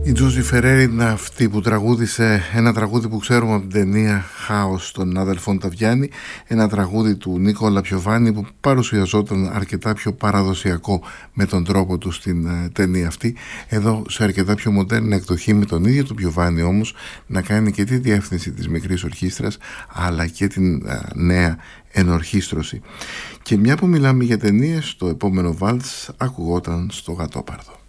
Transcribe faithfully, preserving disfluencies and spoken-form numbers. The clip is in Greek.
Η Τζούζι Φερέρι είναι αυτή που τραγούδισε ένα τραγούδι που ξέρουμε από την ταινία Χάος των αδελφών Ταβιάννη, ένα τραγούδι του Νίκολα Πιοβάνη που παρουσιαζόταν αρκετά πιο παραδοσιακό με τον τρόπο του στην uh, ταινία αυτή. Εδώ σε αρκετά πιο μοντέρνα εκδοχή, με τον ίδιο του Πιοβάνη όμως να κάνει και τη διεύθυνση της μικρής ορχήστρας αλλά και την uh, νέα ενορχήστρωση. Και μια που μιλάμε για ταινίες, το επόμενο βάλτς ακουγόταν στο Γατόπαρδο.